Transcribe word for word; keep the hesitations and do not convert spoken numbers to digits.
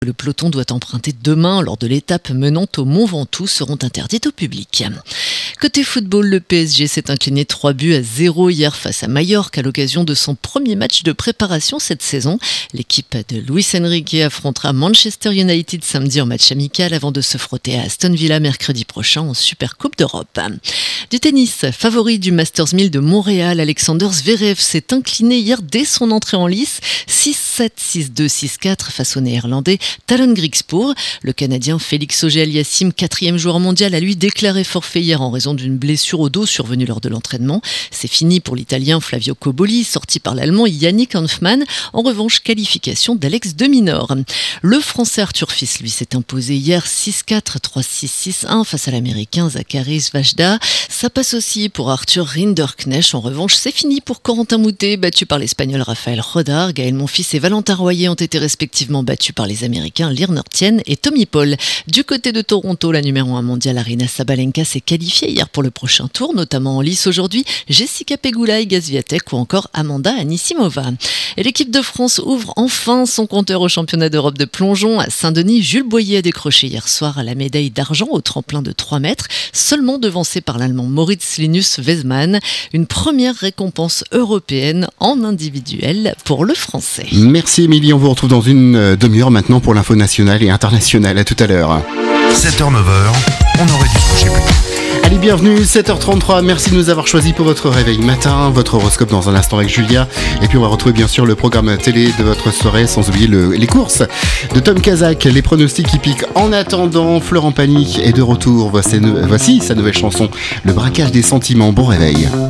Le peloton doit emprunter demain lors de l'étape menant au Mont Ventoux seront interdites au public. Côté football, le P S G s'est incliné trois buts à zéro hier face à Majorque à l'occasion de son premier match de préparation cette saison. L'équipe de Luis Enrique affrontera Manchester United samedi en match amical avant de se frotter à Aston Villa mercredi prochain en Super Coupe d'Europe. Du tennis, favori du Masters mille de Montréal, Alexander Zverev s'est incliné hier dès son entrée en lice six sept, six deux, six quatre face au néerlandais Tallon Griekspoor. Le Canadien Félix Auger-Aliassime, quatrième joueur mondial, a lui déclaré forfait hier en raison d'une blessure au dos survenue lors de l'entraînement. C'est fini pour l'Italien Flavio Cobolli, sorti par l'Allemand Yannick Hanfmann. En revanche, qualification d'Alex de Minaur. Le Français Arthur Fils, lui, s'est imposé hier six quatre, trois six, six un face à l'Américain Zachary Svajda. Ça passe aussi pour Arthur Rinderknecht. En revanche, c'est fini pour Corentin Moutet, battu par l'Espagnol Rafael Rodar. Gaël Monfils et Valentin Royer ont été respectivement battus par les Américains Lerner Tien et Tommy Paul. Du côté de Toronto, la numéro un mondiale Aryna Sabalenka s'est qualifiée hier pour le prochain tour, notamment en lice aujourd'hui, Jessica Pegula et Iga Swiatek ou encore Amanda Anisimova. Et l'équipe de France ouvre enfin son compteur au championnat d'Europe de plongeon. À Saint-Denis, Jules Boyer a décroché hier soir la médaille d'argent au tremplin de trois mètres, seulement devancé par l'Allemand Moritz Linus Weismann. Une première récompense européenne en individuel pour le Français. Merci Émilie, on vous retrouve dans une demi-heure maintenant pour l'info nationale et internationale. À tout à l'heure. sept heures neuf heures, on aurait dû se coucher plus tôt. Allez, bienvenue, sept heures trente-trois, merci de nous avoir choisis pour votre réveil matin, votre horoscope dans un instant avec Julia, et puis on va retrouver bien sûr le programme télé de votre soirée, sans oublier le, les courses de Tom Kazak, les pronostics hippiques. En attendant, Florent Pagny est de retour, voici, voici sa nouvelle chanson, Le braquage des sentiments. Bon réveil.